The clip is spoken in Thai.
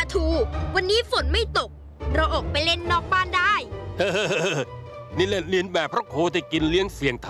ทู วันนี้ฝนไม่ตก เราออกไปเล่นนอกบ้านได้นี่เล่นเรียนแบบพระโคที่กินเลี้ยงเสี่ยงท